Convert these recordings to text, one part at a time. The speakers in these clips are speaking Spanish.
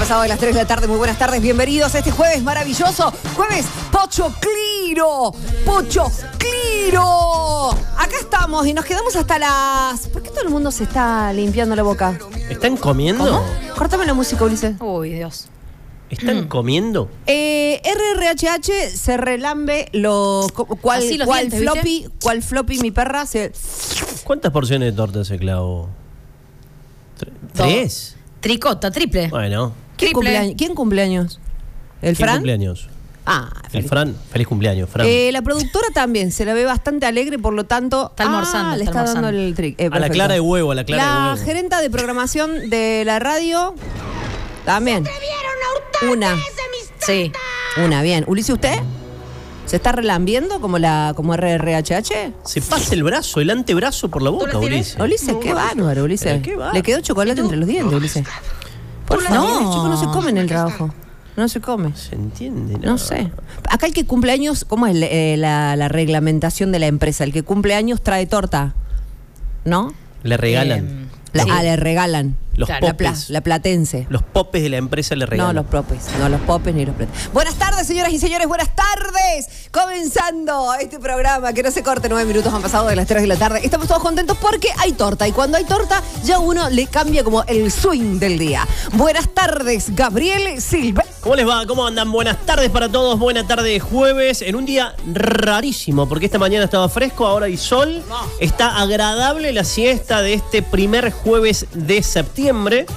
pasado de las 3 de la tarde. Muy buenas tardes, bienvenidos a este jueves maravilloso. Jueves Pochocliro. Pochocliro. Acá estamos y nos quedamos hasta las... ¿Por qué todo el mundo se está limpiando la boca? ¿Están comiendo? ¿Cómo? Córtame la música, Ulises. Uy, Dios. ¿Están comiendo? RRHH se relambe cual dientes, floppy, cual floppy mi perra se... ¿Cuántas porciones de torta se clavó? ¿3? Tricota, triple. Bueno. ¿Quién cumpleaños? ¿El ¿Quién Fran? cumpleaños? Ah, El Fran. Feliz cumpleaños, Fran. La productora también se la ve bastante alegre, por lo tanto... Está almorzando, le está está dando almorzando. el trick. A la clara de huevo, a la clara de La huevo. gerenta de programación de la radio también. Una. Sí. Una, bien. Ulises, ¿usted? ¿Se está relambiendo como RRHH? Se pasa el brazo, el antebrazo por la boca, Ulises. Ulises, qué bárbaro, Ulises. Pero qué bárbaro. Le quedó chocolate entre los dientes, Ulises. Por favor, No. el chico no se come en el trabajo. No se come. ¿Se entiende? No sé. Acá el que cumple años, ¿cómo es la reglamentación de la empresa? El que cumple años trae torta, ¿no? Le regalan. Le regalan. Los claro, popes. La platense. Los popes de la empresa le No, regalan. los popes. No, los popes ni los platenses. Buenas tardes, señoras y señores. Buenas tardes. Comenzando este programa. Que no se corte. 9 minutos han pasado de las 3 de la tarde. Estamos todos contentos porque hay torta. Y cuando hay torta, ya uno le cambia como el swing del día. Buenas tardes, Gabriel Silva. ¿Cómo les va? ¿Cómo andan? Buenas tardes para todos. Buena tarde de jueves. En un día rarísimo, porque esta mañana estaba fresco, ahora hay sol. Está agradable la siesta de este primer jueves de septiembre.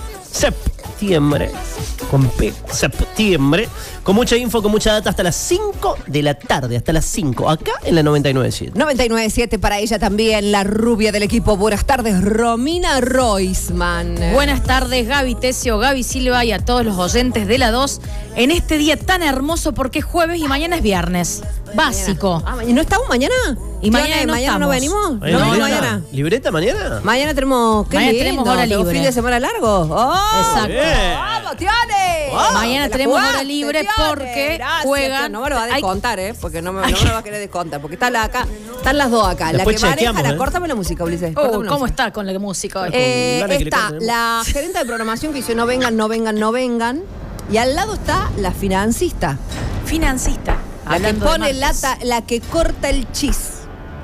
Con P, septiembre. Con mucha info, con mucha data hasta las 5 de la tarde. Hasta las 5, acá en la 99.7. 99.7 para ella también, la rubia del equipo. Buenas tardes, Romina Roisman. Buenas tardes, Gaby Tesio, Gaby Silva y a todos los oyentes de la 2 en este día tan hermoso porque es jueves y mañana es viernes. Básico. ¿No estamos mañana? Y mañana ¿Qué onda? no ¿Mañana no estamos. venimos? ¿Hay No, libreta? mañana. ¿Libreta mañana? Mañana tenemos... ¿Qué Mañana lindo? tenemos hora ¿Tenemos libre. fin de semana largo? ¡Oh! Exacto. Bien. ¡Vamos, Tione! Mañana Te la tenemos hora jugaste, libre Tione. porque Gracias, juegan- Tione. No me lo va a Hay- descontar, porque no me lo va a querer descontar. Porque están las dos acá. Después la que maneja, chequeamos, córtame la música, Ulises. Córtame la ¿Cómo música. está con la música hoy? Ganas que le Está corten. la gerente de programación que dice no vengan, no vengan, no vengan. Y al lado está la financista. Financista. La que Hablando de pone marcas. la que corta el chis.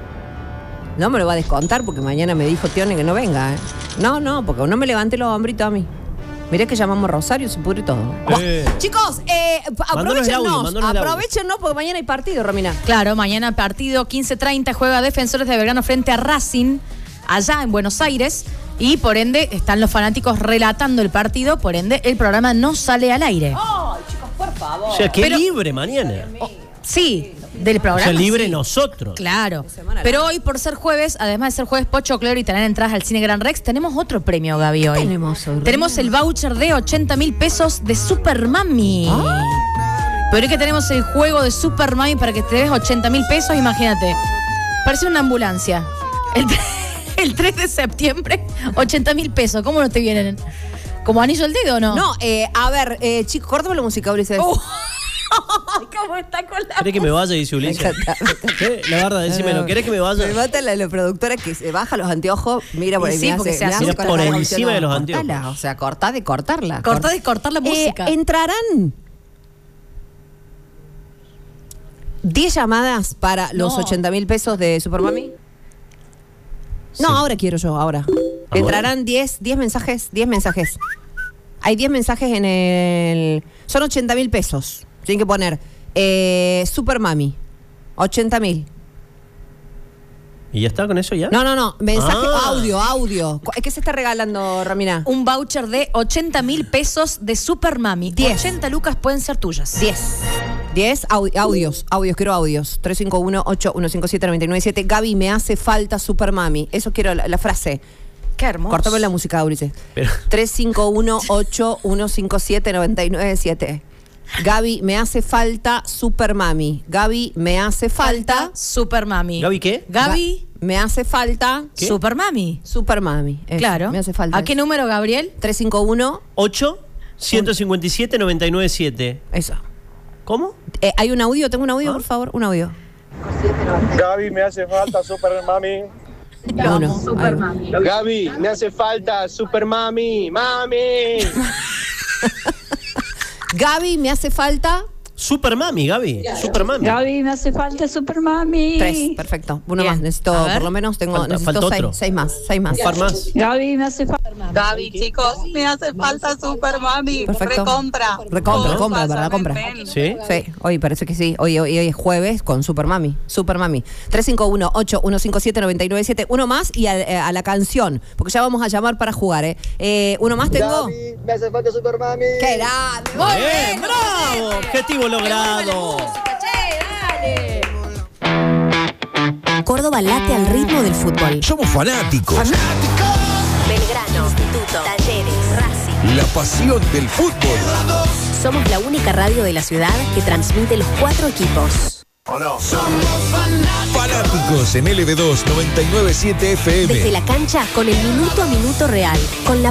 No me lo va a descontar porque mañana me dijo Tione que no venga, No, porque no me levante los hombritos a mí. Mirá que llamamos Rosario, se pudre todo. Chicos, aprovechennos porque mañana hay partido, Romina. Claro, mañana partido 15:30 juega Defensores de Belgrano frente a Racing, allá en Buenos Aires. Y por ende están los fanáticos relatando el partido, por ende el programa no sale al aire. ¡Ay, chicos, por favor! O sea, que Pero- libre mañana. Sí, del O programa. sea, libre sí. nosotros. Claro. semana Pero hoy, por ser jueves, además de ser jueves Pochoclero y tener entradas al Cine Gran Rex, tenemos otro premio, Gaby, hoy. tenemos hoy, Tenemos el voucher de 80.000 pesos de Super Mami. Pero hoy que tenemos el juego de Super Mami para que te des 80.000 pesos, imagínate. Parece una ambulancia. El 3 de septiembre, 80.000 pesos. ¿Cómo no te vienen? ¿Como anillo al dedo o no? No, a ver, chicos, córtame la música, Ulises. ¿Cómo está con la... ¿Querés que me vaya? Dice Ulises. ¿Qué? La verdad, decímelo. ¿Querés que me vaya? Me mata la productora que se baja los anteojos, mira por Y ahí, sí, me porque hace, se me hace hace Mira con por la encima mano, de los cortala, anteojos. O sea, cortá de cortarla. Corta de cortar la música. Entrarán 10 llamadas para los No. 80.000 pesos de Supermami. No, Sí. ahora quiero yo, ahora. Entrarán 10 mensajes, 10 mensajes. Hay 10 mensajes en el... Son 80.000 pesos. Tienen que poner Supermami, 80.000. ¿Y ya está con eso ya? No. Mensaje, Ah. audio. ¿Qué se está regalando, Romina? Un voucher de 80.000 pesos de Super Mami. 10. 80 lucas pueden ser tuyas. 10 audios, quiero audios. 351-8157-997. Gaby, me hace falta Supermami. Eso quiero, la frase. Qué hermoso. Córtame la música, Ulises. Pero- 351-8157-997. Gaby, me hace falta Supermami. Gaby, me hace falta... Super Mami. ¿Gaby qué? Gaby, Me hace falta ¿Qué? Super Mami. Supermami. Eso, Claro. Me hace falta. ¿A qué número, Gabriel? 351... 8-157-997. Eso. ¿Cómo? ¿Hay un audio? ¿Tengo un audio, por favor? Un audio. Gaby, me hace falta Super Mami. Uno. Gaby, me hace falta Super Mami. ¡Mami! Gaby, me hace falta... Super Mami, Gaby. Super Mami. Gaby, me hace falta Super Mami. 3, perfecto. Uno Bien. más, necesito, A ver. por lo menos Falta necesito otro. 6 más. Un par más. Gaby, me hace falta. Gaby, chicos, me hace falta Super Mami. Perfecto. Recontra. Recontra, para la compra. ¿Sí? Sí, hoy parece que sí. Hoy es jueves con Super Mami. 351-8157-997. Uno más y a la canción, porque ya vamos a llamar para jugar. Uno más tengo. Gaby, me hace falta Super Mami. ¡Qué grande! Muy Bien, bravo. Objetivo logrado. Córdoba late al ritmo del fútbol. Somos fanáticos. Belgrano, Instituto, Talleres, Racing. La pasión del fútbol. Somos la única radio de la ciudad que transmite los 4 equipos. Fanáticos en LB2 997 FM. Desde la cancha con el minuto a minuto real. Con la